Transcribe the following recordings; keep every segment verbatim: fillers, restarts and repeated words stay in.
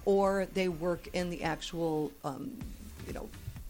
or they work in the actual, um, you know,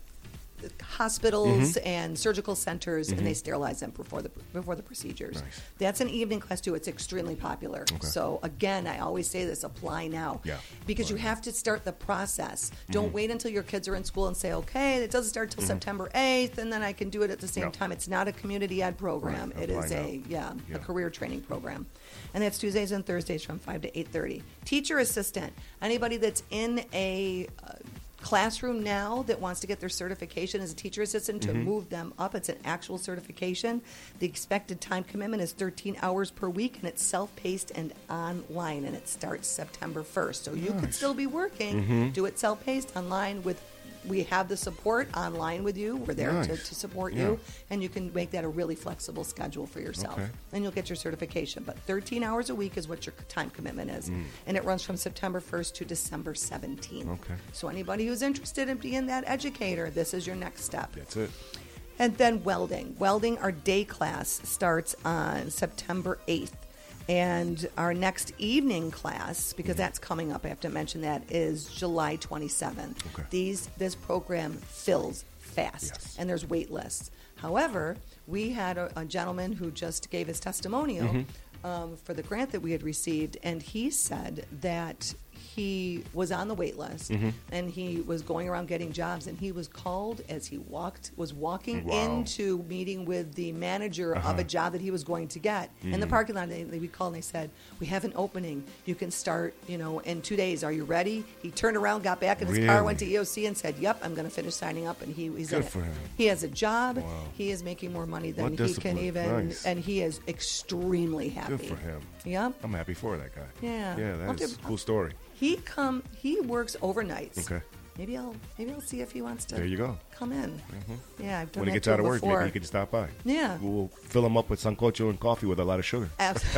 hospitals mm-hmm. and surgical centers, mm-hmm. and they sterilize them before the before the procedures. Nice. That's an evening class too. It's extremely popular. Okay. So again, I always say this: apply now, yeah. because apply you now. have to start the process. Mm-hmm. Don't wait until your kids are in school and say, "Okay, it doesn't start till mm-hmm. September eighth, and then I can do it at the same no. time." It's not a community ed program. Right. It apply is now. a yeah, yeah a career training program, and that's Tuesdays and Thursdays from five to eight thirty. Teacher assistant. Anybody that's in a uh, classroom now that wants to get their certification as a teacher assistant to mm-hmm. move them up. It's an actual certification. The expected time commitment is thirteen hours per week, and it's self-paced and online, and it starts September first. So you nice. could still be working, mm-hmm. do it self-paced online with we have the support online with you. We're there nice. to, to support yeah. you, and you can make that a really flexible schedule for yourself. Okay. And you'll get your certification. But thirteen hours a week is what your time commitment is. Mm. And it runs from September first to December seventeenth. Okay. So anybody who's interested in being that educator, this is your next step. That's it. And then welding. Welding, our day class starts on September eighth. And our next evening class, because that's coming up, I have to mention that, is July twenty-seventh. Okay. These This program fills fast, yes. and there's wait lists. However, we had a, a gentleman who just gave his testimonial mm-hmm. um, for the grant that we had received, and he said that he was on the wait list, mm-hmm. and he was going around getting jobs, and he was called as he walked, was walking wow. into meeting with the manager uh-huh. of a job that he was going to get. Mm-hmm. In the parking lot, they, they we called and they said, "We have an opening. You can start, you know, in two days. Are you ready?" He turned around, got back in his really? car, went to E O C, and said, "Yep, I'm going to finish signing up." And he, he's Good in for it. him. He has a job. Wow. He is making more money than What he discipline. can even, Nice. and he is extremely happy. Good for him. Yep. I'm happy for that guy. Yeah. Yeah, I'll that's do- a cool story. He come. He works overnights. Okay. Maybe I'll maybe I'll see if he wants to. There you go. Come in. Mm-hmm. Yeah, I've done When he that gets to out him of work, before. maybe you can stop by. Yeah. We'll fill him up with sancocho and coffee with a lot of sugar.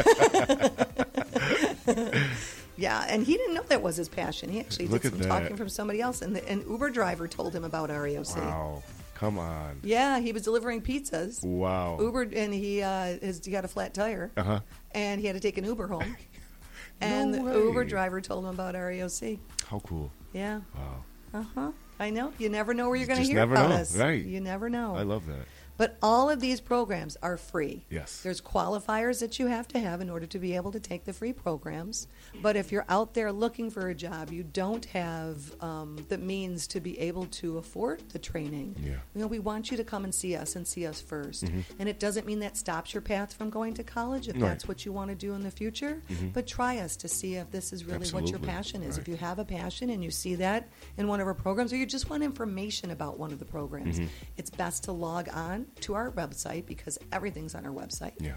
Absolutely. Yeah, and he didn't know that was his passion. He actually Look did at some that. talking from somebody else, and the, an Uber driver told him about R E O C. Wow. Come on. Yeah, he was delivering pizzas. Wow. Uber, and he uh, his, he got a flat tire, Uh-huh. and he had to take an Uber home. And No the way. Uber driver told him about R E O C. How cool. Yeah. Wow. Uh-huh. I know. You never know where you're going to Just hear never about know. us. Right. You never know. I love that. But all of these programs are free. Yes. There's qualifiers that you have to have in order to be able to take the free programs. But if you're out there looking for a job, you don't have um, the means to be able to afford the training. Yeah. You know, we want you to come and see us and see us first. Mm-hmm. And it doesn't mean that stops your path from going to college if Right. that's what you want to do in the future. Mm-hmm. But try us to see if this is really what your Absolutely. passion is. Right. If you have a passion and you see that in one of our programs, or you just want information about one of the programs, Mhm. it's best to log on to our website because everything's on our website. Yeah.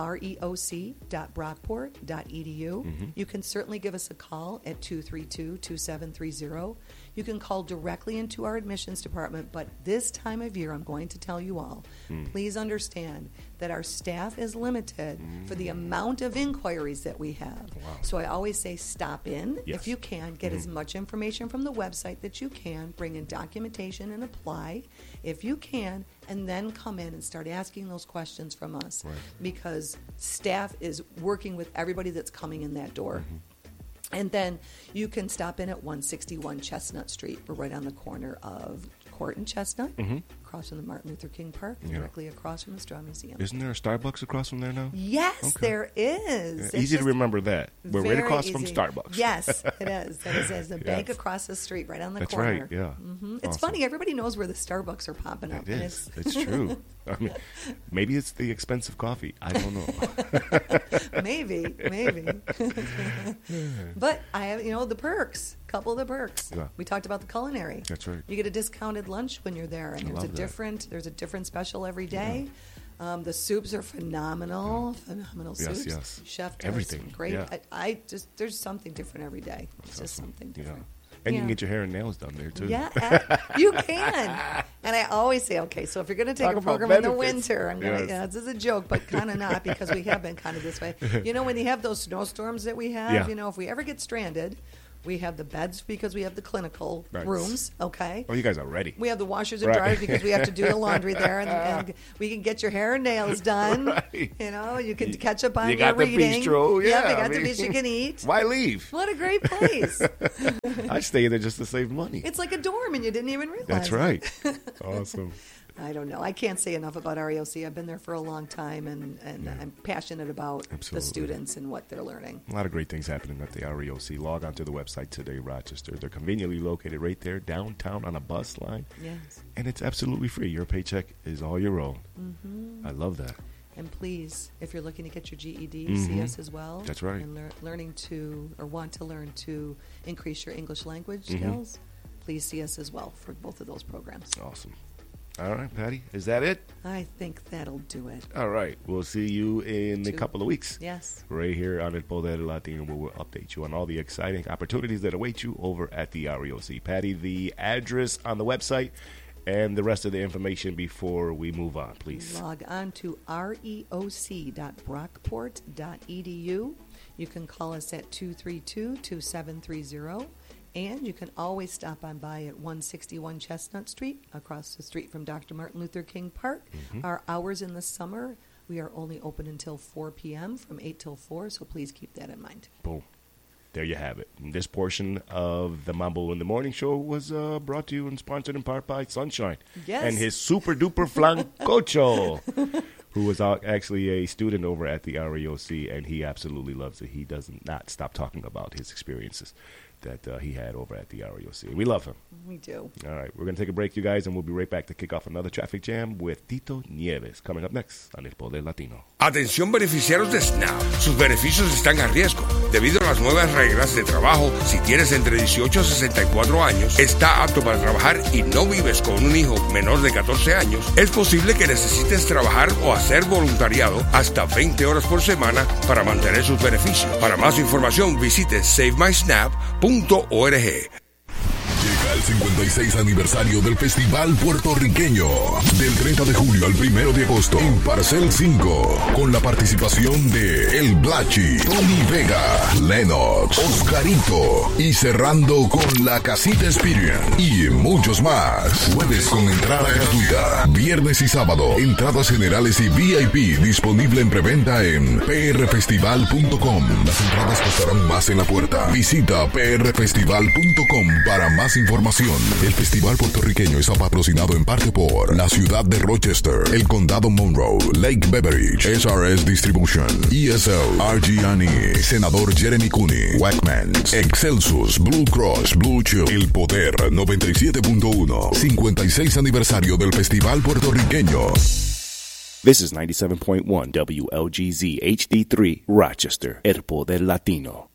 reoc dot brockport dot e d u. Mm-hmm. You can certainly give us a call at two three two, two seven three zero. You can call directly into our admissions department, but this time of year, I'm going to tell you all, Mm. please understand that our staff is limited Mm. for the amount of inquiries that we have. Wow. So I always say stop in Yes. if you can, get Mhm. as much information from the website that you can, bring in documentation and apply if you can, and then come in and start asking those questions from us. Right. Because staff is working with everybody that's coming in that door. Mm-hmm. And then you can stop in at one sixty-one Chestnut Street. We're right on the corner of Court and Chestnut, Mhm. across from the Martin Luther King Park, Yeah. directly across from the Straw Museum. Isn't there a Starbucks across from there now? Yes, Okay. there is. Yeah, It's easy to just remember that. We're right very across from easy. Starbucks. Yes, it is. It is. There's a bank Yes. across the street, right on the That's corner. right, yeah. hmm It's Awesome. funny. Everybody knows where the Starbucks are popping up. It and is. It's, It's true. I mean, maybe it's the expensive coffee. I don't know. maybe, maybe. But I have, you know, the perks. Couple of the perks. Yeah. We talked about the culinary. That's right. You get a discounted lunch when you're there, and I there's a love that. different. There's a different special every day. Um, the soups are phenomenal. Phenomenal Yes, soups. yes. Chef does Everything, great. yeah. I, I just there's something different every day. It's just Awesome. something Yeah. different. And you Yeah. can get your hair and nails done there, too. Yeah, uh, you can. And I always say, okay, so if you're going to take Talk a about program in the benefits. winter, I'm going to, Yes. yeah, this is a joke, but kind of not because we have been kind of this way. You know, when you have those snowstorms that we have, Yeah. you know, if we ever get stranded, We have the beds because we have the clinical Nice. rooms, okay? Oh, you guys are ready. We have the washers and Right. dryers because we have to do the laundry there, and, and we can get your hair and nails done. Right. You know, you can You- catch up on you your got the reading. bistro, yeah, Yep, you I got the mean- bistro you can eat. Why leave? What a great place. I stay there just to save money. It's like a dorm, and you didn't even realize That's it. right. Awesome. I don't know. I can't say enough about R E O C. I've been there for a long time, and, and Yeah. I'm passionate about Absolutely. the students and what they're learning. A lot of great things happening at the R E O C. Log on to the website today, Rochester. They're conveniently located right there downtown on a bus line, Yes. and it's absolutely free. Your paycheck is all your own. Mm-hmm. I love that. And please, if you're looking to get your G E D, see Mhm. us as well. That's right. And lear- learning to, or want to learn to increase your English language Mhm. skills, please see us as well for both of those programs. Awesome. All right, Patty, is that it? I think that'll do it. All right, we'll see you in a Two. couple of weeks. Yes. Right here on El Poder Latino, where we'll update you on all the exciting opportunities that await you over at the R E O C. Patty, the address on the website and the rest of the information before we move on, please. Log on to reoc dot brockport dot e d u. You can call us at two three two, two seven three zero. And you can always stop on by at one sixty-one Chestnut Street, across the street from Doctor Martin Luther King Park. Mhm. Our hours in the summer, we are only open until four p.m. from eight till four, so please keep that in mind. Boom. There you have it. And this portion of the Mambo in the Morning Show was uh, brought to you and sponsored in part by Sunshine. Yes. And his super duper flancocho, who was uh, actually a student over at the R E O C, and he absolutely loves it. He does not stop talking about his experiences that uh, he had over at the R E O C. We love him. We do. All right, we're going to take a break, you guys, and we'll be right back to kick off another traffic jam with Tito Nieves coming up next on El Poder Latino. Atención beneficiarios de SNAP, sus beneficios están a riesgo. Debido a las nuevas reglas de trabajo, si tienes entre dieciocho a sesenta y cuatro años, está apto para trabajar y no vives con un hijo menor de catorce años, es posible que necesites trabajar o hacer voluntariado hasta veinte horas por semana para mantener sus beneficios. Para más información visite save my snap punto org. Llega el cincuenta y seis aniversario del Festival Puertorriqueño. Del treinta de julio al primero de agosto en Parcel cinco. Con la participación de El Blachi, Tony Vega, Lennox, Oscarito. Y cerrando con la Casita Experience. Y muchos más. Jueves con entrada gratuita. Viernes y sábado, entradas generales y V I P disponible en preventa en p r festival punto com. Las entradas costarán más en la puerta. Visita p r festival punto com para más información. El Festival Puertorriqueño está patrocinado en parte por la ciudad de Rochester, el condado Monroe, Lake Beveridge, S R S Distribution, E S L, R G and E, Senador Jeremy Cooney, Wackmans, Excelsus, Blue Cross, Blue Shield, El Poder noventa y siete punto uno, cincuenta y seis aniversario del Festival Puertorriqueño. This is ninety-seven point one W L G Z H D three, Rochester, El Poder Latino.